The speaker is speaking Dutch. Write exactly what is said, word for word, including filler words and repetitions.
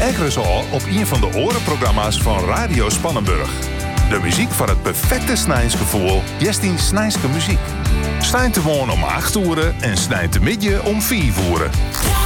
Ekkeres al op een van de orenprogramma's van Radio Spannenburg. De muziek van het perfecte snijnsgevoel, jestien snijnske muziek. Snijnt te wonen om acht uur en snijnt te midden om vier uur.